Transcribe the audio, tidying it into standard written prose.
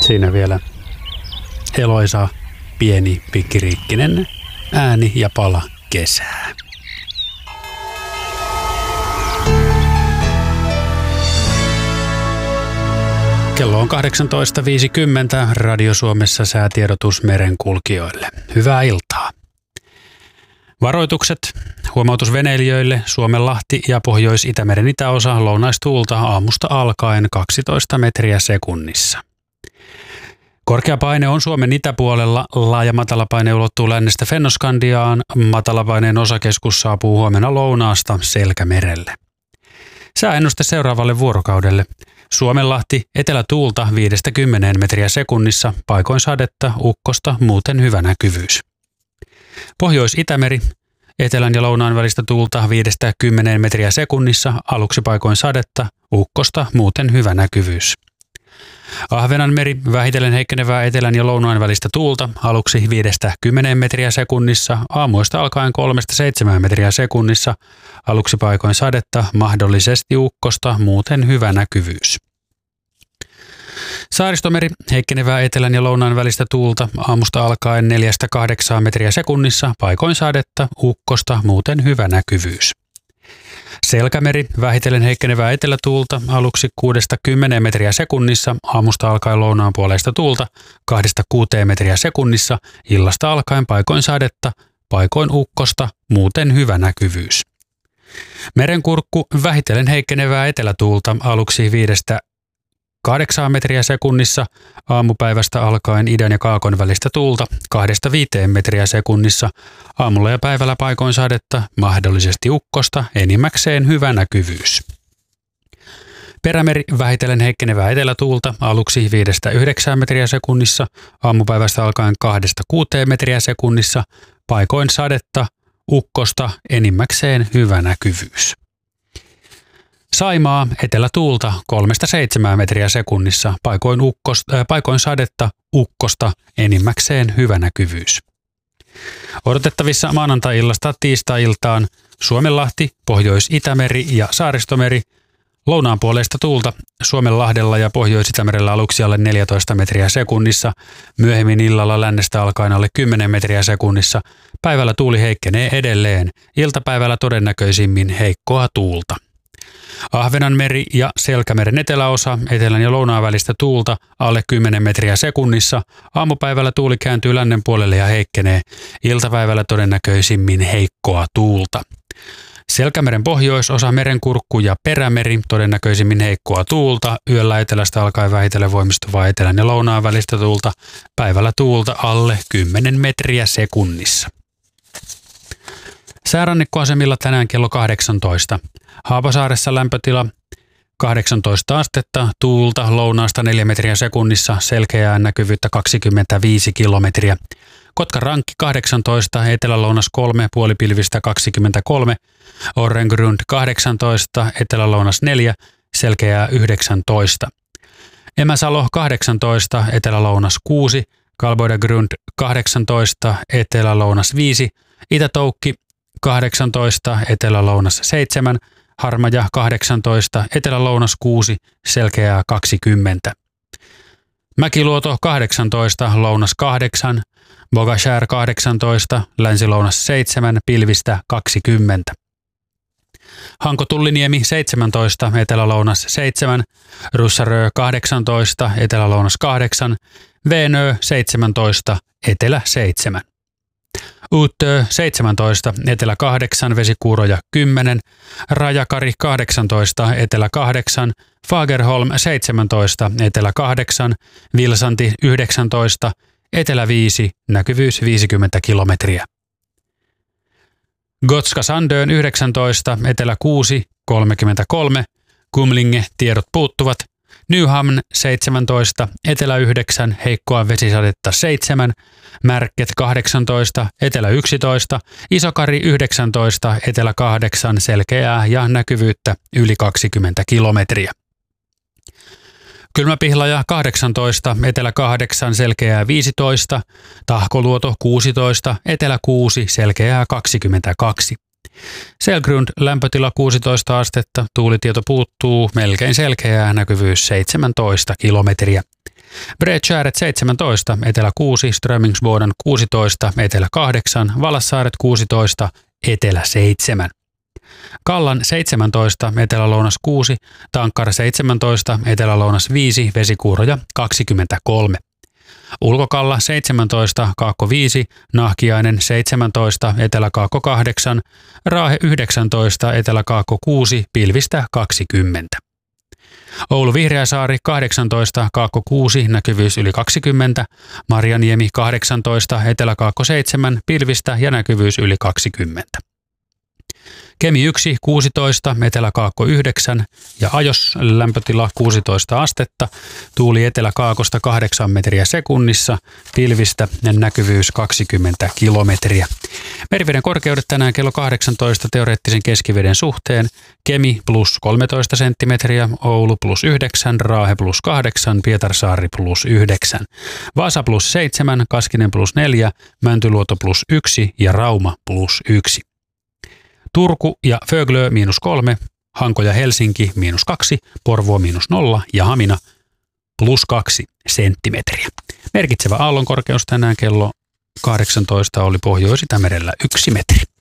Siinä vielä eloisa, pieni, pikkiriikkinen ääni ja pala kesää. Kello on 18.50. Radio Suomessa säätiedotus merenkulkijoille. Hyvää iltaa. Varoitukset. Huomautus veneilijöille. Suomenlahti ja Pohjois-Itämeren itäosa lounaistuulta aamusta alkaen 12 metriä sekunnissa. Korkea paine on Suomen itäpuolella. Laaja matalapaine ulottuu lännestä Fennoskandiaan. Matalapaineen osakeskus saapuu huomenna lounaasta Selkämerelle. Sääennuste seuraavalle vuorokaudelle. Suomenlahti, etelätuulta 5-10 metriä sekunnissa, paikoin sadetta, ukkosta, muuten hyvä näkyvyys. Pohjois-Itämeri, etelän ja lounaan välistä tuulta 5-10 metriä sekunnissa, aluksi paikoin sadetta, ukkosta, muuten hyvä näkyvyys. Ahvenanmeri, vähitellen heikkenevää etelän ja lounaan välistä tuulta, aluksi 5-10 metriä sekunnissa, aamuista alkaen 3-7 metriä sekunnissa, aluksi paikoin sadetta, mahdollisesti ukkosta, muuten hyvä näkyvyys. Saaristomeri, heikkenevää etelän ja lounaan välistä tuulta, aamusta alkaen 4-8 metriä sekunnissa, paikoin sadetta, ukkosta, muuten hyvä näkyvyys. Selkämeri, vähitellen heikkenevää etelätuulta, aluksi 6-10 metriä sekunnissa, aamusta alkaen lounaan puoleista tuulta, 2-6 metriä sekunnissa, illasta alkaen paikoin sadetta, paikoin ukkosta, muuten hyvä näkyvyys. Merenkurkku, vähitellen heikkenevää etelätuulta, aluksi 5-8 metriä sekunnissa, aamupäivästä alkaen idän ja kaakon välistä tuulta, 2-5 metriä sekunnissa, aamulla ja päivällä paikoin sadetta, mahdollisesti ukkosta, enimmäkseen hyvä näkyvyys. Perämeri, vähitellen heikkenevää etelätuulta, aluksi 5-9 metriä sekunnissa, aamupäivästä alkaen 2-6 metriä sekunnissa, paikoin sadetta, ukkosta, enimmäkseen hyvä näkyvyys. Saimaa, etelätuulta 3-7 metriä sekunnissa, paikoin sadetta, ukkosta, enimmäkseen hyvä näkyvyys. Odotettavissa maanantai-illasta tiistai-iltaan Suomenlahti, Pohjois-Itämeri ja Saaristomeri, lounaanpuoleista tuulta Suomenlahdella ja Pohjois-Itämerellä aluksi alle 14 metriä sekunnissa, myöhemmin illalla lännestä alkaen alle 10 metriä sekunnissa, päivällä tuuli heikkenee edelleen, iltapäivällä todennäköisimmin heikkoa tuulta. Ahvenanmeri ja Selkämeren eteläosa, etelän ja lounaan välistä tuulta alle 10 metriä sekunnissa, aamupäivällä tuuli kääntyy lännen puolelle ja heikkenee, iltapäivällä todennäköisimmin heikkoa tuulta. Selkämeren pohjoisosa, Merenkurkku ja Perämeri, todennäköisimmin heikkoa tuulta, yöllä etelästä alkaen vähitellen voimistuvaa etelän ja lounaan välistä tuulta, päivällä tuulta alle 10 metriä sekunnissa. Säärannikkoasemilla tänään kello 18. Haapasaaressa lämpötila 18 astetta, tuulta lounaasta 4 metriä sekunnissa, selkeää näkyvyyttä 25 kilometriä. Kotkarankki 18, etelä-lounas 3, puolipilvistä 23, Orrengrund 18, etelä-lounas 4, selkeää 19. Emäsalo 18, etelä-lounas 6, Kalboidagrund 18, etelä-lounas 5, Itä-Toukki 18, etelä-lounas 7, Harmaja 18, etelä-lounas 6, selkeää 20. Mäkiluoto 18, lounas 8, Bogashär 18, länsi-lounas 7, pilvistä 20. Hanko-Tulliniemi 17, etelä-lounas 7, Russarö 18, etelä-lounas 8, Veenö 17, etelä 7. Uutö 17, etelä 8, Vesikuuroja 10, Rajakari 18, etelä 8, Fagerholm 17, etelä 8, Vilsanti 19, etelä 5, näkyvyys 50 kilometriä. Gotska Sandön 19, etelä 6, 33, Kumlinge tiedot puuttuvat, Nyhamn 17, etelä 9, heikkoa vesisadetta 7, Märket 18, etelä 11, Isokari 19, etelä 8, selkeää ja näkyvyyttä yli 20 kilometriä. Kylmäpihlaja 18, etelä 8, selkeää 15, Tahkoluoto 16, etelä 6, selkeää 22. Selgrund lämpötila 16 astetta, tuulitieto puuttuu, melkein selkeää, näkyvyys 17 kilometriä. Bredtjäret 17, etelä 6, Strömingsboden 16, etelä 8, Valassaaret 16, etelä 7. Kallan 17, etelä-lounas 6, Tankkar 17, etelä-lounas 5, Vesikuuroja 23. Ulkokalla 17, Kaakko 5, Nahkiainen 17, Etelä-Kaakko 8, Raahe 19, Etelä-Kaakko 6, pilvistä 20. Oulu Vihreäsaari 18, Kaakko 6, näkyvyys yli 20, Marjaniemi 18, Etelä-Kaakko 7, pilvistä ja näkyvyys yli 20. Kemi 1, 16, Etelä-Kaakko 9 ja Ajos lämpötila 16 astetta, tuuli Etelä-Kaakosta 8 metriä sekunnissa, pilvistä ja näkyvyys 20 kilometriä. Meriveden korkeudet tänään kello 18 teoreettisen keskiveden suhteen, Kemi plus 13 senttimetriä, Oulu plus 9, Raahe plus 8, Pietarsaari plus 9, Vaasa plus 7, Kaskinen plus 4, Mäntyluoto plus 1 ja Rauma plus 1. Turku ja Föglö -3, Hanko ja Helsinki -2, Porvoo -0 ja Hamina +2 senttimetriä. Merkitsevä aallonkorkeus tänään kello 18 oli Pohjois-Itämerellä 1 metri.